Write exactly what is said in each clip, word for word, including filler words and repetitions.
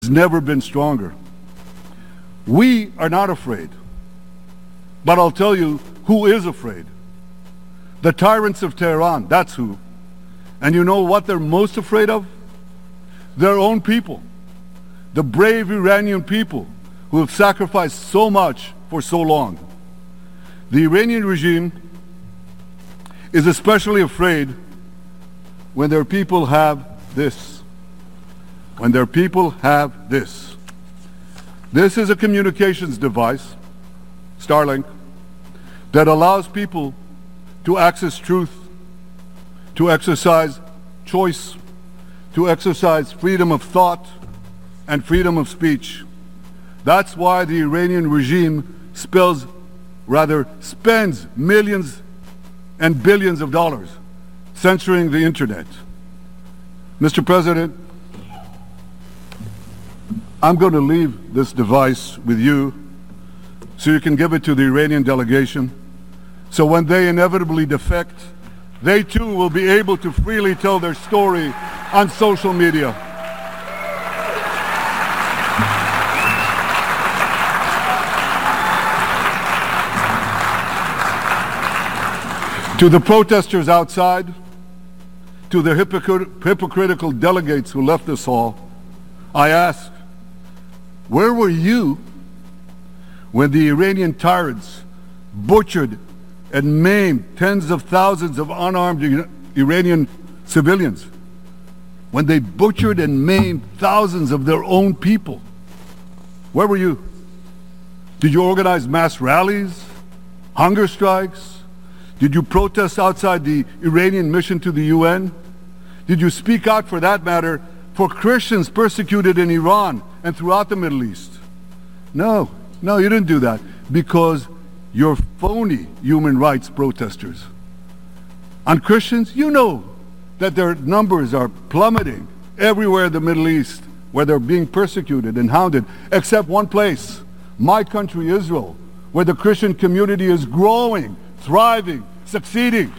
never been stronger. We are not afraid. But I'll tell you who is afraid. The tyrants of Tehran, that's who. And you know what they're most afraid of? Their own people. The brave Iranian people who have sacrificed so much for so long. The Iranian regime is especially afraid when their people have this. When their people have this. This is a communications device, Starlink, that allows people to access truth, to exercise choice, to exercise freedom of thought and freedom of speech. That's why the Iranian regime spells, rather spends millions and billions of dollars censoring the internet. Mister President, I'm going to leave this device with you so you can give it to the Iranian delegation, so when they inevitably defect, they too will be able to freely tell their story on social media. To the protesters outside, to the hypocrit- hypocritical delegates who left this hall, I ask, where were you when the Iranian tyrants butchered and maimed tens of thousands of unarmed Iranian civilians? When they butchered and maimed thousands of their own people? Where were you? Did you organize mass rallies, hunger strikes? Did you protest outside the Iranian mission to the U N? Did you speak out, for that matter, for Christians persecuted in Iran and throughout the Middle East? No, no, you didn't do that, because you're phony human rights protesters. On Christians, you know that their numbers are plummeting everywhere in the Middle East, where they're being persecuted and hounded, except one place, my country, Israel, where the Christian community is growing, thriving, succeeding.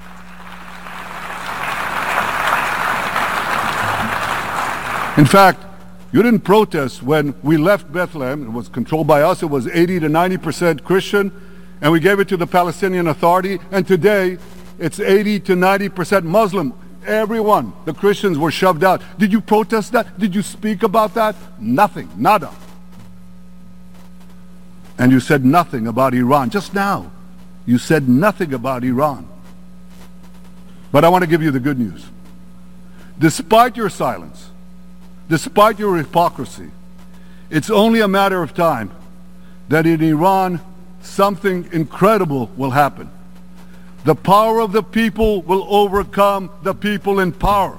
In fact, you didn't protest when we left Bethlehem. It was controlled by us. It was eighty to ninety percent Christian, and we gave it to the Palestinian Authority, and today it's eighty to ninety percent Muslim. Everyone, the Christians, were shoved out. Did you protest that? Did you speak about that? Nothing, nada. And you said nothing about Iran. Just now, you said nothing about Iran. But I want to give you the good news. Despite your silence, despite your hypocrisy, it's only a matter of time that in Iran something incredible will happen. The power of the people will overcome the people in power.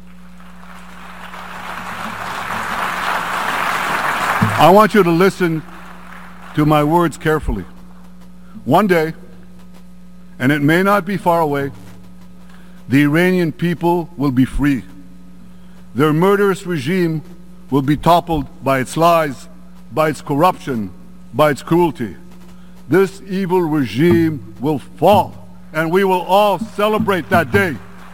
I want you to listen to my words carefully. One day, and it may not be far away, the Iranian people will be free. Their murderous regime will be toppled by its lies, by its corruption, by its cruelty. This evil regime will fall, and we will all celebrate that day.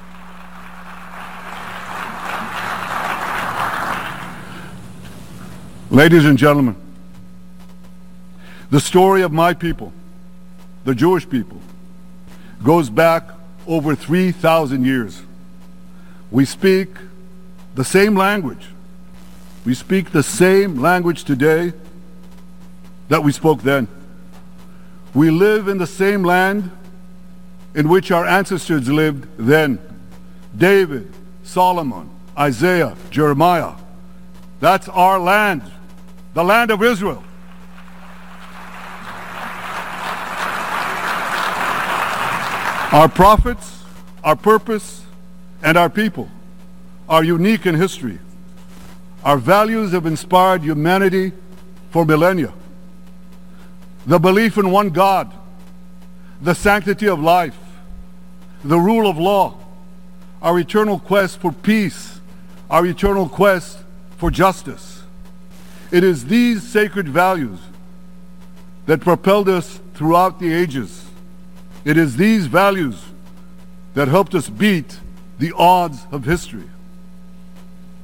Ladies and gentlemen, the story of my people, the Jewish people, goes back over three thousand years. We speak the same language. We speak the same language today that we spoke then. We live in the same land in which our ancestors lived then. David, Solomon, Isaiah, Jeremiah. That's our land, the land of Israel. Our prophets, our purpose, and our people are unique in history. Our values have inspired humanity for millennia. The belief in one God, the sanctity of life, the rule of law, our eternal quest for peace, our eternal quest for justice. It is these sacred values that propelled us throughout the ages. It is these values that helped us beat the odds of history.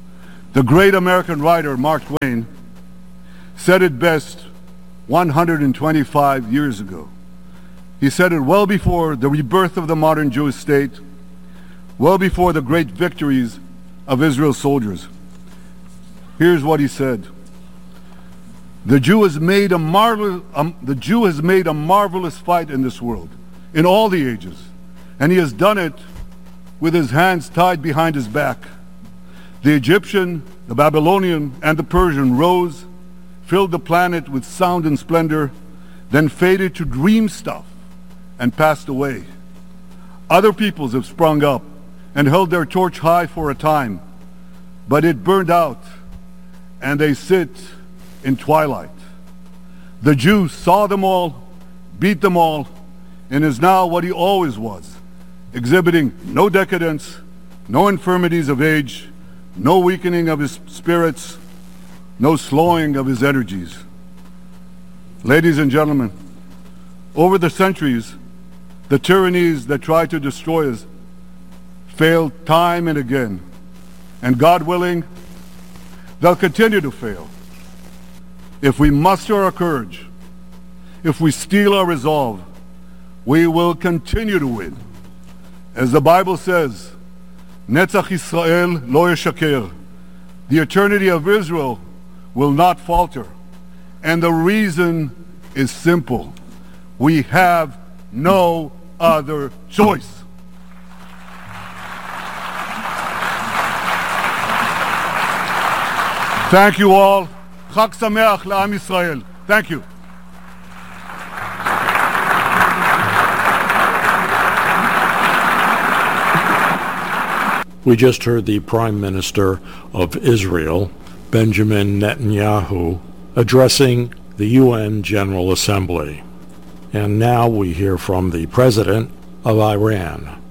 The great American writer Mark Twain said it best one hundred twenty-five years ago. He said it well before the rebirth of the modern Jewish state, well before the great victories of Israel's soldiers. Here's what he said. The Jew has made a marvelous, um, the Jew has made a marvelous fight in this world, in all the ages, and he has done it with his hands tied behind his back. The Egyptian, the Babylonian, and the Persian rose, filled the planet with sound and splendor, then faded to dream stuff and passed away. Other peoples have sprung up and held their torch high for a time, but it burned out, and they sit in twilight. The Jew saw them all, beat them all, and is now what he always was, exhibiting no decadence, no infirmities of age, no weakening of his spirits, no slowing of his energies. Ladies and gentlemen, over the centuries, the tyrannies that tried to destroy us failed time and again, and God willing, they'll continue to fail. If we muster our courage, if we steel our resolve, we will continue to win. As the Bible says, Netzach Yisrael lo yeshaker. The eternity of Israel will not falter. And the reason is simple. We have no other choice. Thank you all. Chag Sameach L'Am Yisrael. Thank you. We just heard the Prime Minister of Israel, Benjamin Netanyahu, addressing the U N General Assembly. And now we hear from the President of Iran.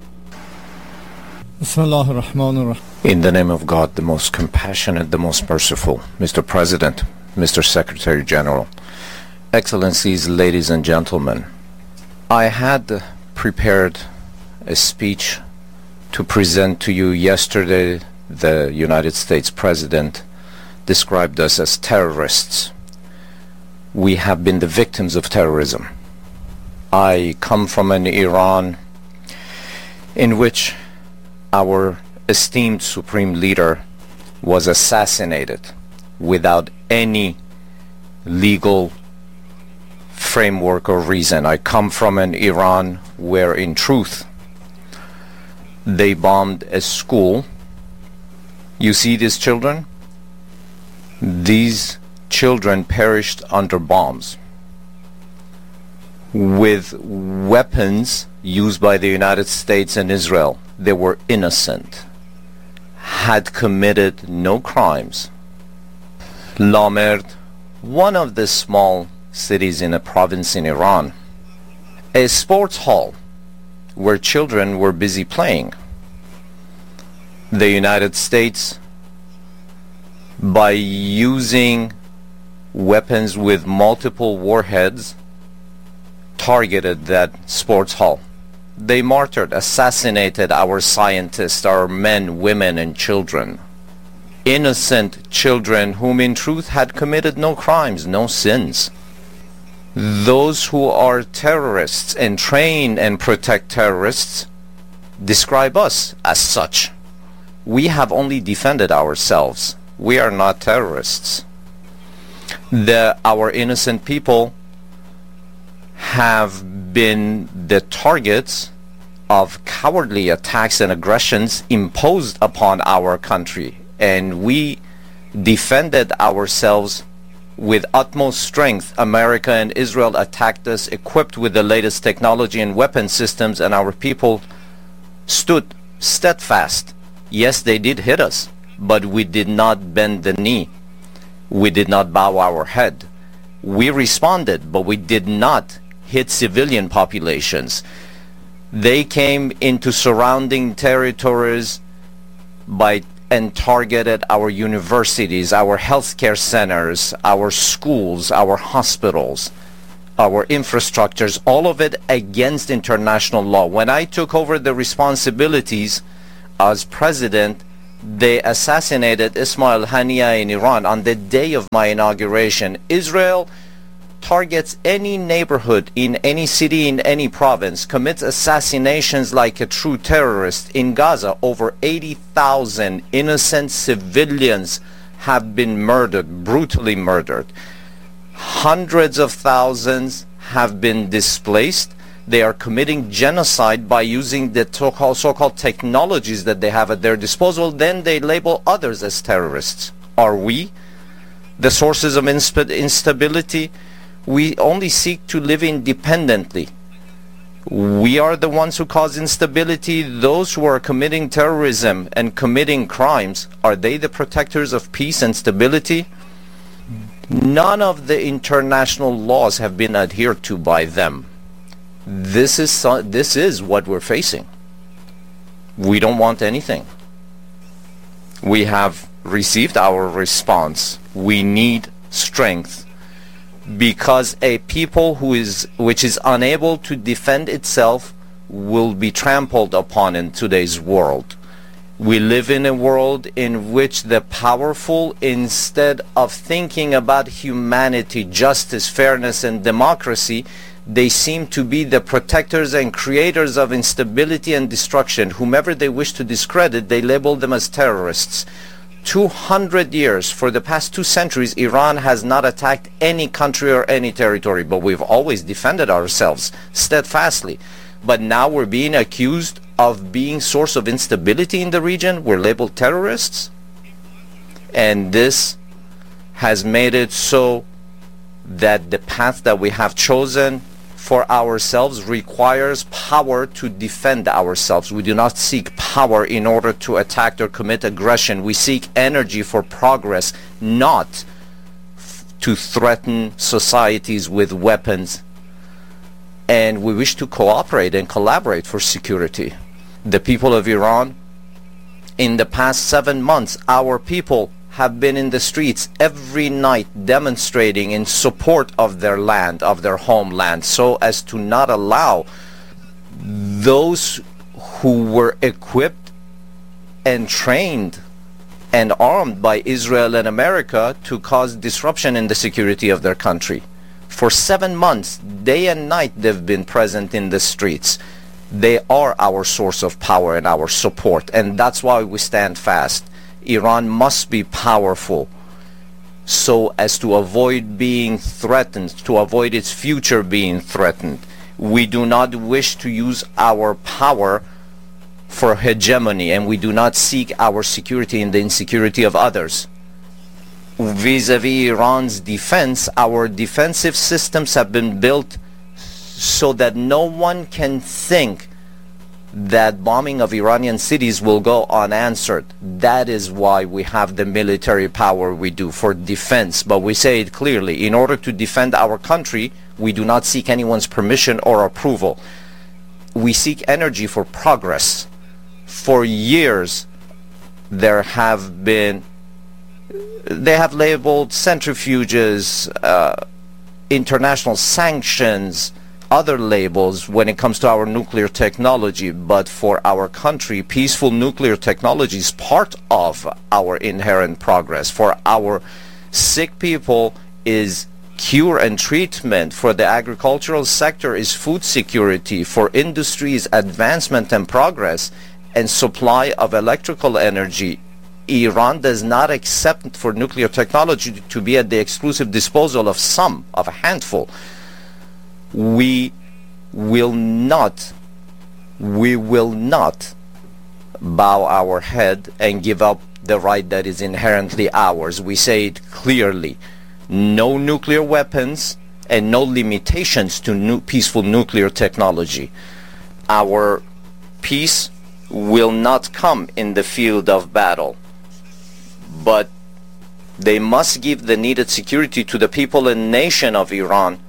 In the name of God, the most compassionate, the most merciful, Mister President, Mister Secretary General, Excellencies, ladies and gentlemen, I had prepared a speech to present to you yesterday. The United States President described us as terrorists. We have been the victims of terrorism. I come from an Iran in which our esteemed supreme leader was assassinated without any legal framework or reason. I come from an Iran where, in truth, they bombed a school. You see these children? These children perished under bombs with weapons used by the United States and Israel. They were innocent, had committed no crimes. Lamerd, one of the small cities in a province in Iran, a sports hall where children were busy playing. The United States, by using weapons with multiple warheads, targeted that sports hall. They martyred, assassinated our scientists, our men, women, and children. Innocent children whom in truth had committed no crimes, no sins. Those who are terrorists and train and protect terrorists describe us as such. We have only defended ourselves. We are not terrorists. The, our innocent people have been the targets of cowardly attacks and aggressions imposed upon our country, and we defended ourselves with utmost strength. America and Israel attacked us equipped with the latest technology and weapon systems, and our people stood steadfast. Yes, they did hit us, but we did not bend the knee. We did not bow our head. We responded, but we did not hit civilian populations. They came into surrounding territories by and targeted our universities, our healthcare centers, our schools, our hospitals, our infrastructures, all of it against international law. When I took over the responsibilities as president, They assassinated Ismail Haniyeh in Iran on the day of my inauguration. Israel targets any neighborhood in any city, in any province, commits assassinations like a true terrorist. In Gaza, over eighty thousand innocent civilians have been murdered, brutally murdered. Hundreds of thousands have been displaced. They are committing genocide by using the so-called technologies that they have at their disposal. Then they label others as terrorists. Are we the sources of instability? We only seek to live independently. We are the ones who cause instability. Those who are committing terrorism and committing crimes, are they the protectors of peace and stability? None of the international laws have been adhered to by them. This is, this is what we're facing. We don't want anything. We have received our response. We need strength, because a people who is which is unable to defend itself will be trampled upon in today's world. We live in a world in which the powerful, instead of thinking about humanity, justice, fairness, and democracy, they seem to be the protectors and creators of instability and destruction. Whomever they wish to discredit, they label them as terrorists. two hundred years, for the past two centuries, Iran has not attacked any country or any territory, but we've always defended ourselves steadfastly. But now we're being accused of being source of instability in the region. We're labeled terrorists. And this has made it so that the path that we have chosen for ourselves requires power to defend ourselves. We do not seek power in order to attack or commit aggression. We seek energy for progress, not f- to threaten societies with weapons. And we wish to cooperate and collaborate for security. The people of Iran, in the past seven months, our people have been in the streets every night demonstrating in support of their land, of their homeland, so as to not allow those who were equipped and trained and armed by Israel and America to cause disruption in the security of their country. For seven months, day and night, they've been present in the streets. They are our source of power and our support, and that's why we stand fast. Iran must be powerful so as to avoid being threatened, to avoid its future being threatened. We do not wish to use our power for hegemony, and we do not seek our security in the insecurity of others. Vis-a-vis Iran's defense, our defensive systems have been built so that no one can think that bombing of Iranian cities will go unanswered. That is why we have the military power we do, for defense. But we say it clearly, in order to defend our country, we do not seek anyone's permission or approval. We seek energy for progress. For years, there have been, they have labeled centrifuges, uh, international sanctions, other labels when it comes to our nuclear technology. But for our country, peaceful nuclear technology is part of our inherent progress. For our sick people is cure and treatment. For the agricultural sector is food security. For industry is advancement and progress and supply of electrical energy. Iran does not accept for nuclear technology to be at the exclusive disposal of some, of a handful. We will not, we will not bow our head and give up the right that is inherently ours. We say it clearly. No nuclear weapons and no limitations to nu- peaceful nuclear technology. Our peace will not come in the field of battle, but they must give the needed security to the people and nation of Iran.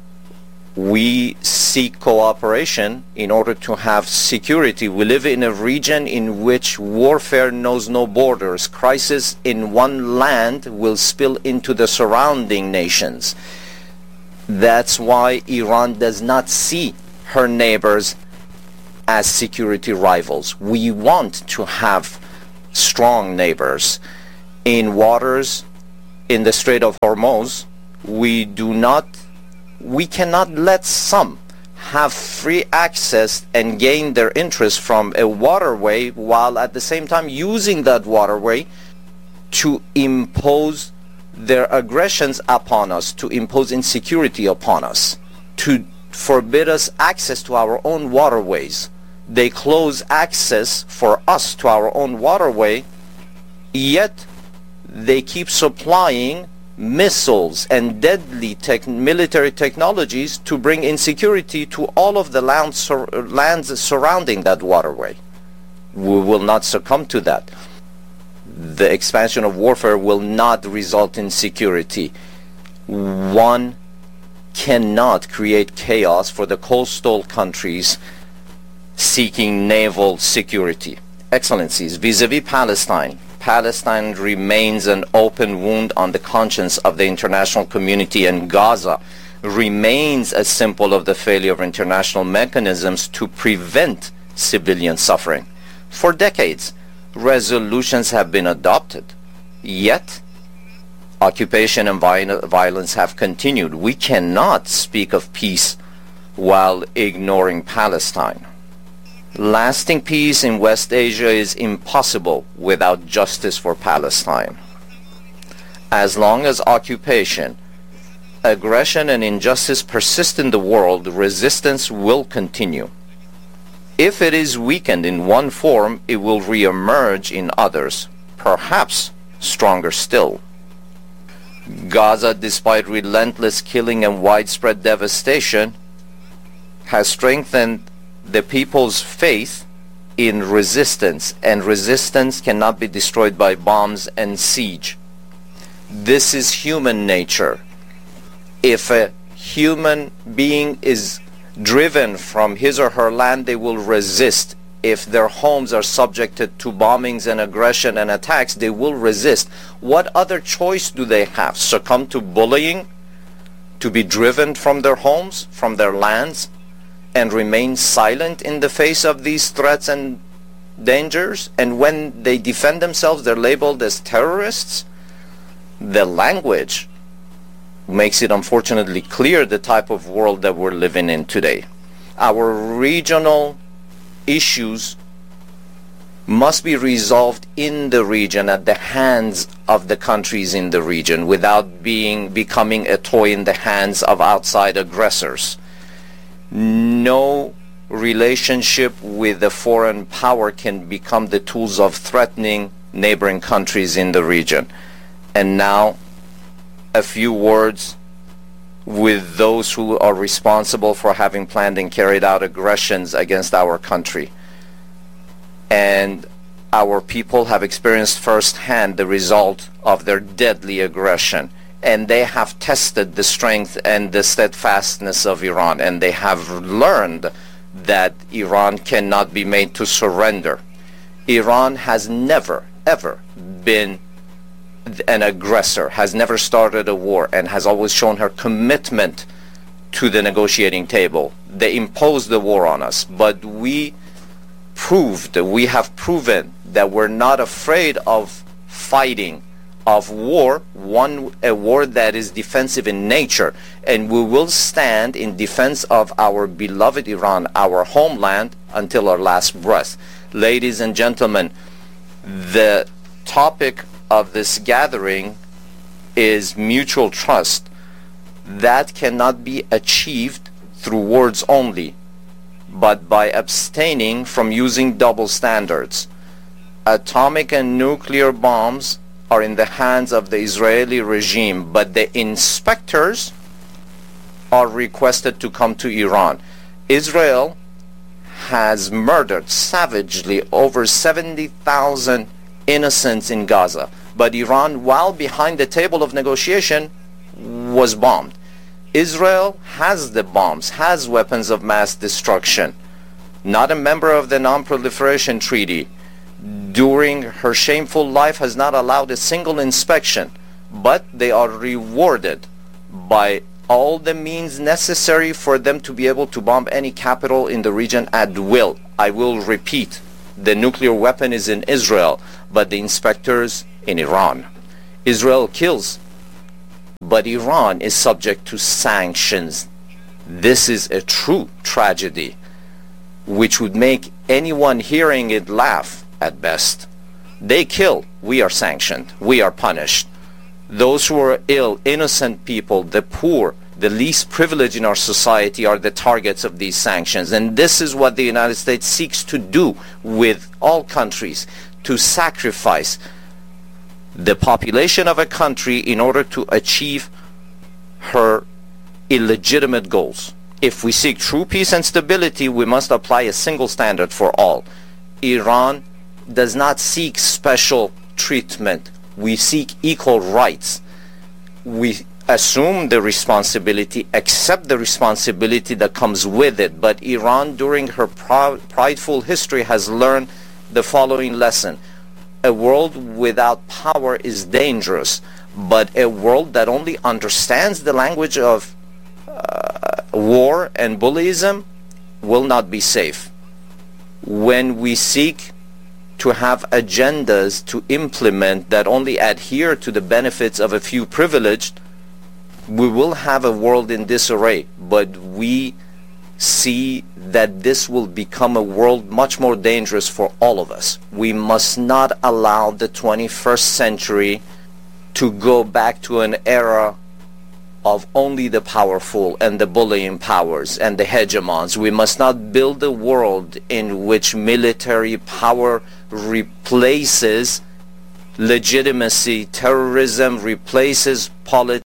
We seek cooperation in order to have security. We live in a region in which warfare knows no borders. Crisis in one land will spill into the surrounding nations. That's why Iran does not see her neighbors as security rivals. We want to have strong neighbors. In waters in the Strait of Hormuz, we do not, we cannot let some have free access and gain their interest from a waterway while at the same time using that waterway to impose their aggressions upon us, to impose insecurity upon us, to forbid us access to our own waterways. They close access for us to our own waterway, yet they keep supplying missiles and deadly tech military technologies to bring insecurity to all of the land sur lands surrounding that waterway. We will not succumb to that. The expansion of warfare will not result in security. One cannot create chaos for the coastal countries seeking naval security. Excellencies, vis-a-vis Palestine, Palestine remains an open wound on the conscience of the international community, and Gaza remains a symbol of the failure of international mechanisms to prevent civilian suffering. For decades, resolutions have been adopted, yet occupation and violence have continued. We cannot speak of peace while ignoring Palestine. Lasting peace in West Asia is impossible without justice for Palestine. As long as occupation, aggression, and injustice persist in the world, resistance will continue. If it is weakened in one form, it will re-emerge in others, perhaps stronger still. Gaza, despite relentless killing and widespread devastation, has strengthened the people's faith in resistance, and resistance cannot be destroyed by bombs and siege. This is human nature. If a human being is driven from his or her land, they will resist. If their homes are subjected to bombings and aggression and attacks, they will resist. What other choice do they have? Succumb to bullying? To be driven from their homes, from their lands, and remain silent in the face of these threats and dangers? And when they defend themselves, they're labeled as terrorists? The language makes it unfortunately clear the type of world that we're living in today. Our regional issues must be resolved in the region, at the hands of the countries in the region, without being becoming a toy in the hands of outside aggressors. No relationship with a foreign power can become the tools of threatening neighboring countries in the region. And now, a few words with those who are responsible for having planned and carried out aggressions against our country. And our people have experienced firsthand the result of their deadly aggression. And they have tested the strength and the steadfastness of Iran. And they have learned that Iran cannot be made to surrender. Iran has never, ever been an aggressor, has never started a war, and has always shown her commitment to the negotiating table. They imposed the war on us, but we proved, we have proven that we're not afraid of fighting, of war, one a war that is defensive in nature, and we will stand in defense of our beloved Iran, our homeland, until our last breath. Ladies and gentlemen, the topic of this gathering is mutual trust. That cannot be achieved through words only, but by abstaining from using double standards. Atomic and nuclear bombs are in the hands of the Israeli regime, but the inspectors are requested to come to Iran. Israel has murdered savagely over seventy thousand innocents in Gaza, but Iran, while behind the table of negotiation, was bombed. Israel has the bombs, has weapons of mass destruction. Not a member of the Non-Proliferation Treaty, during her shameful life has not allowed a single inspection, but they are rewarded by all the means necessary for them to be able to bomb any capital in the region at will. I will repeat, The nuclear weapon is in Israel, but the inspectors in Iran. Israel kills, but Iran is subject to sanctions. This is a true tragedy, which would make anyone hearing it laugh at best. They kill, we are sanctioned, we are punished. Those who are ill, innocent people, the poor, the least privileged in our society are the targets of these sanctions. And this is what the United States seeks to do with all countries, to sacrifice the population of a country in order to achieve her illegitimate goals. If we seek true peace and stability, we must apply a single standard for all. Iran does not seek special treatment. We seek equal rights. We assume the responsibility, accept the responsibility that comes with it. But Iran, during her prideful history, has learned the following lesson. A world without power is dangerous, but a world that only understands the language of uh, war and bullyism will not be safe. When we seek to have agendas to implement that only adhere to the benefits of a few privileged, we will have a world in disarray. But we see that this will become a world much more dangerous for all of us. We must not allow the twenty-first century to go back to an era of only the powerful and the bullying powers and the hegemons. We must not build a world in which military power replaces legitimacy, terrorism replaces politics,